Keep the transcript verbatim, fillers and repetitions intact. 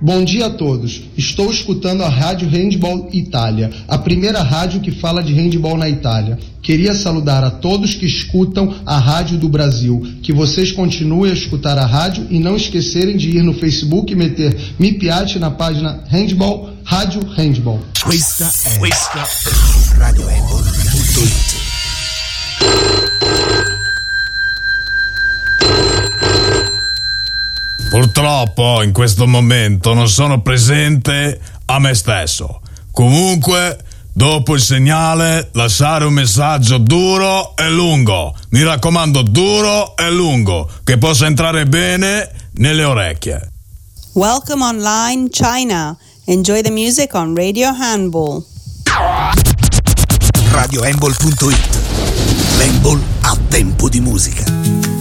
Bom dia a todos. Estou escutando a Rádio Handball Itália, a primeira rádio que fala de handball na Itália. Queria saludar a todos que escutam a Rádio do Brasil, que vocês continuem a escutar a rádio e não esquecerem de ir no Facebook e meter Mi Piace na página Handball, Rádio Handball. Questa è, questa è Radio Handball punto it. Purtroppo in questo momento non sono presente a me stesso. Comunque, dopo il segnale, lasciare un messaggio duro e lungo. Mi raccomando, duro e lungo, che possa entrare bene nelle orecchie. Welcome online, China. Enjoy the music on Radio Handball. Radio Handball punto it. Handball a tempo di musica.